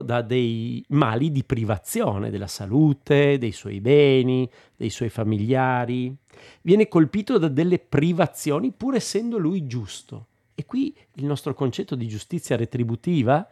da dei mali di privazione della salute, dei suoi beni, dei suoi familiari. Viene colpito da delle privazioni pur essendo lui giusto. E qui il nostro concetto di giustizia retributiva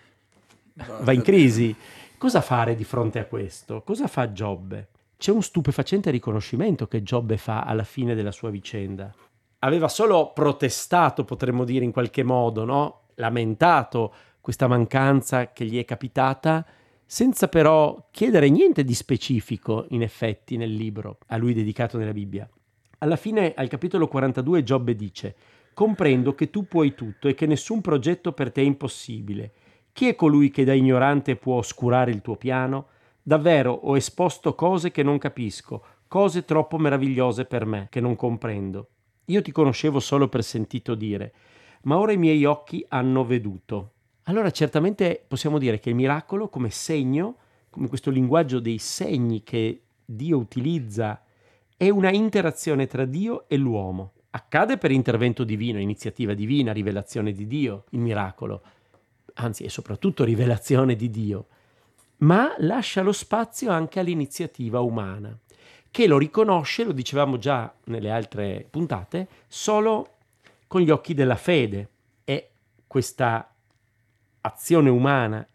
va in crisi. Cosa fare di fronte a questo? Cosa fa Giobbe? C'è un stupefacente riconoscimento che Giobbe fa alla fine della sua vicenda. Aveva solo protestato, potremmo dire in qualche modo, no? Lamentato questa mancanza che gli è capitata, senza però chiedere niente di specifico, in effetti, nel libro a lui dedicato nella Bibbia. Alla fine, al capitolo 42, Giobbe dice: «Comprendo che tu puoi tutto e che nessun progetto per te è impossibile. Chi è colui che da ignorante può oscurare il tuo piano? Davvero ho esposto cose che non capisco, cose troppo meravigliose per me, che non comprendo. Io ti conoscevo solo per sentito dire, ma ora i miei occhi hanno veduto». Allora certamente possiamo dire che il miracolo come segno, come questo linguaggio dei segni che Dio utilizza, è una interazione tra Dio e l'uomo. Accade per intervento divino, iniziativa divina, rivelazione di Dio, il miracolo. Anzi, è soprattutto rivelazione di Dio. Ma lascia lo spazio anche all'iniziativa umana, che lo riconosce, lo dicevamo già nelle altre puntate, solo con gli occhi della fede. E questa azione umana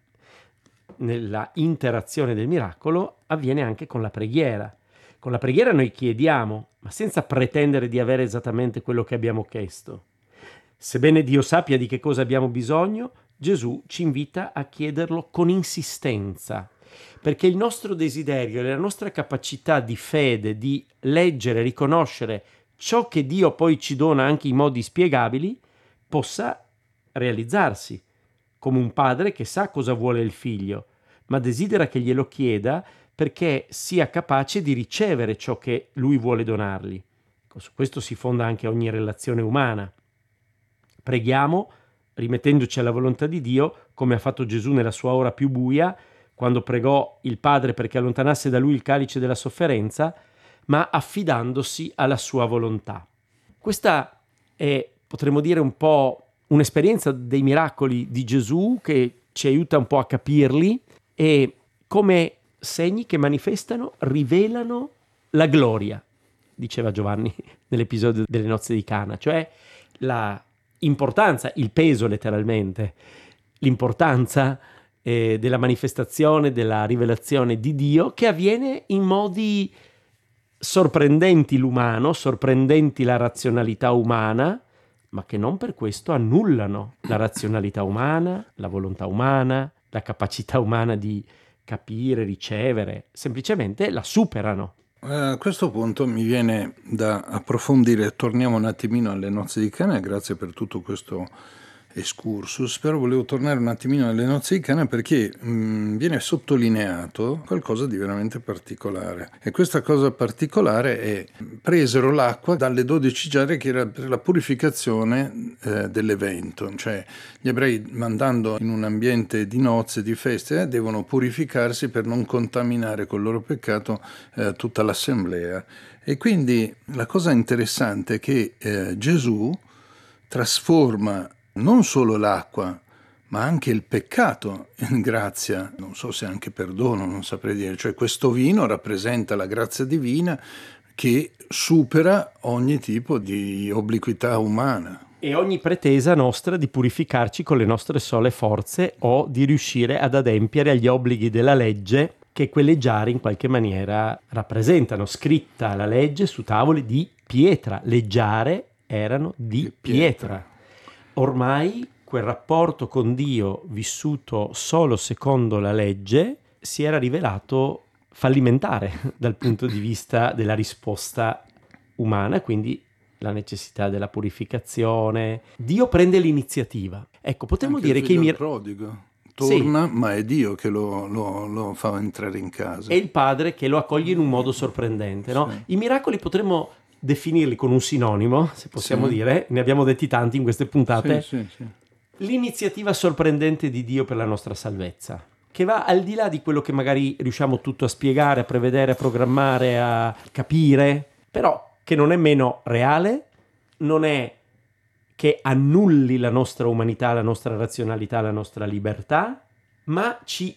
nella interazione del miracolo avviene anche con la preghiera. Con la preghiera noi chiediamo, ma senza pretendere di avere esattamente quello che abbiamo chiesto. Sebbene Dio sappia di che cosa abbiamo bisogno, Gesù ci invita a chiederlo con insistenza, perché il nostro desiderio e la nostra capacità di fede, di leggere, riconoscere ciò che Dio poi ci dona anche in modi spiegabili, possa realizzarsi, come un padre che sa cosa vuole il figlio, ma desidera che glielo chieda perché sia capace di ricevere ciò che lui vuole donargli. Su questo si fonda anche ogni relazione umana. Preghiamo rimettendoci alla volontà di Dio, come ha fatto Gesù nella sua ora più buia, quando pregò il Padre perché allontanasse da lui il calice della sofferenza, ma affidandosi alla sua volontà. Questa è, potremmo dire, un po' un'esperienza dei miracoli di Gesù che ci aiuta un po' a capirli e come segni che manifestano, rivelano la gloria, diceva Giovanni nell'episodio delle nozze di Cana, cioè la importanza, il peso letteralmente, l'importanza della manifestazione, della rivelazione di Dio che avviene in modi sorprendenti l'umano, sorprendenti la razionalità umana, ma che non per questo annullano la razionalità umana, la volontà umana, la capacità umana di capire, ricevere, semplicemente la superano. A questo punto mi viene da approfondire, torniamo un attimino alle nozze di Cana, grazie per tutto questo excursus, però volevo tornare un attimino alle nozze di Cana perché viene sottolineato qualcosa di veramente particolare, e questa cosa particolare è: presero l'acqua dalle 12 giare che era per la purificazione dell'evento, cioè gli ebrei, andando in un ambiente di nozze, di feste, devono purificarsi per non contaminare col loro peccato tutta l'assemblea. E quindi la cosa interessante è che Gesù trasforma non solo l'acqua, ma anche il peccato in grazia, non so se anche perdono, non saprei dire, cioè questo vino rappresenta la grazia divina che supera ogni tipo di obliquità umana. E ogni pretesa nostra di purificarci con le nostre sole forze o di riuscire ad adempiere agli obblighi della legge che quelle giare in qualche maniera rappresentano. Scritta la legge su tavoli di pietra, le giare erano di pietra. Ormai quel rapporto con Dio vissuto solo secondo la legge si era rivelato fallimentare dal punto di vista della risposta umana, quindi la necessità della purificazione. Dio prende l'iniziativa. Ecco, potremmo anche dire il che figlio prodigo torna, sì, ma è Dio che lo fa entrare in casa. È il padre che lo accoglie in un modo sorprendente, no? Sì. I miracoli potremmo definirli con un sinonimo, se possiamo dire, ne abbiamo detti tanti in queste puntate, sì. L'iniziativa sorprendente di Dio per la nostra salvezza, che va al di là di quello che magari riusciamo tutto a spiegare, a prevedere, a programmare, a capire, però che non è meno reale, non è che annulli la nostra umanità, la nostra razionalità, la nostra libertà, ma ci